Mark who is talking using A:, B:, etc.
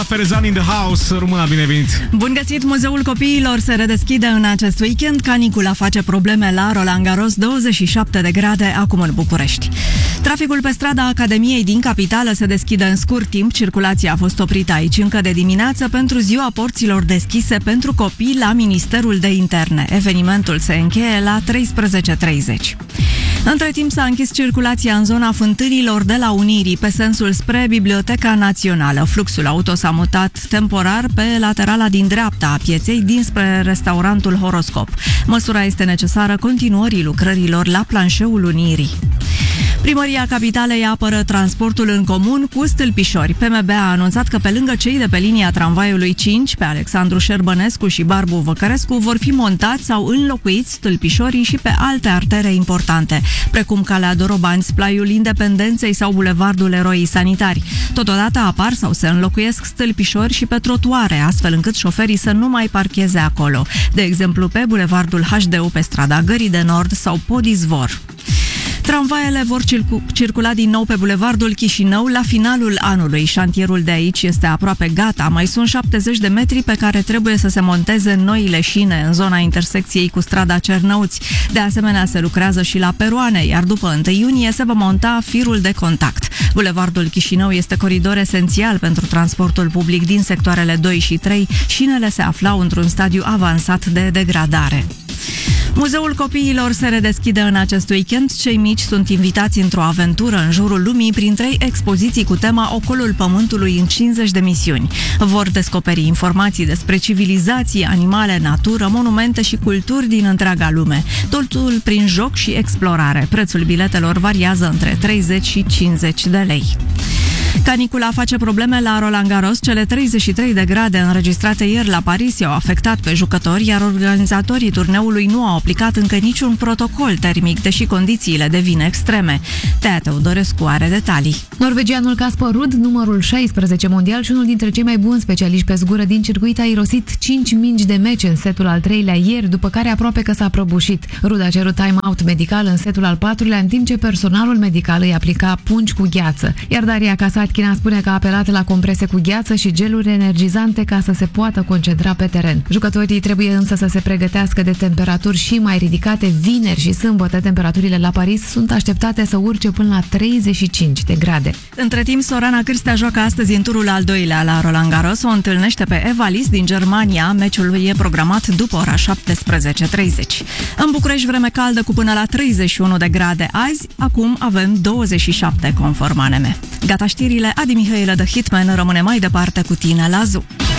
A: Ferezan in the house, Româna, bine venit!
B: Bun găsit! Muzeul Copiilor se redeschide în acest weekend. Canicula face probleme la Roland Garros, 27 de grade acum în București. Traficul pe strada Academiei din capitală se deschide în scurt timp. Circulația a fost oprită aici încă de dimineață pentru ziua porților deschise pentru copii la Ministerul de Interne. Evenimentul se încheie la 13:30. Între timp s-a închis circulația în zona Fântânilor de la Unirii, pe sensul spre Biblioteca Națională. Fluxul auto s-a mutat temporar pe laterala din dreapta a pieței, dinspre restaurantul Horoscop. Măsura este necesară continuării lucrărilor la planșeul Unirii. Primăria Capitalei apără transportul în comun cu stâlpișori. PMB a anunțat că pe lângă cei de pe linia tramvaiului 5, pe Alexandru Șerbănescu și Barbu Văcărescu, vor fi montați sau înlocuiți stâlpișorii și pe alte artere importante, precum calea Dorobanți, Splaiul Independenței sau bulevardul Eroii Sanitari. Totodată apar sau se înlocuiesc stâlpișori și pe trotuare, astfel încât șoferii să nu mai parcheze acolo, de exemplu pe bulevardul HDU, pe strada Gării de Nord sau Podizvor. Tramvaiele vor circula din nou pe bulevardul Chișinău la finalul anului. Șantierul de aici este aproape gata. Mai sunt 70 de metri pe care trebuie să se monteze noile șine în zona intersecției cu strada Cernăuți. De asemenea, se lucrează și la peroane, iar după 1 iunie se va monta firul de contact. Bulevardul Chișinău este coridor esențial pentru transportul public din sectoarele 2 și 3. Șinele se aflau într-un stadiu avansat de degradare. Muzeul Copiilor se redeschide în acest weekend. Cei mici sunt invitați într-o aventură în jurul lumii prin 3 expoziții cu tema Ocolul Pământului în 50 de misiuni. Vor descoperi informații despre civilizații, animale, natură, monumente și culturi din întreaga lume. Totul prin joc și explorare. Prețul biletelor variază între 30 și 50 de lei. Canicula face probleme la Roland Garros. Cele 33 de grade înregistrate ieri la Paris i-au afectat pe jucători, iar organizatorii turneului nu au aplicat încă niciun protocol termic, deși condițiile devin extreme. Tea Teodorescu are detalii.
C: Norvegianul Casper Ruud, numărul 16 mondial și unul dintre cei mai buni specialiști pe zgură din circuit, a irosit 5 mingi de meci în setul al 3-lea ieri, după care aproape că s-a prăbușit. Ruud a cerut time-out medical în setul al 4-lea, în timp ce personalul medical îi aplica pungi cu gheață. Iar Daria Kasatkina spune că a apelat la comprese cu gheață și geluri energizante ca să se poată concentra pe teren. Jucătorii trebuie însă să se pregătească de temperaturi și mai ridicate. Vineri și sâmbătă temperaturile la Paris sunt așteptate să urce până la 35 de grade.
B: Între timp, Sorana Cârstea joacă astăzi în turul al 2-lea la Roland Garros. O întâlnește pe Eva Lis din Germania. Meciul e programat după ora 17:30. În București, vreme caldă cu până la 31 de grade azi. Acum avem 27 conform ANM. Gata știrile, Adi Mihailă de Hitman rămâne mai departe cu tine la Zoo.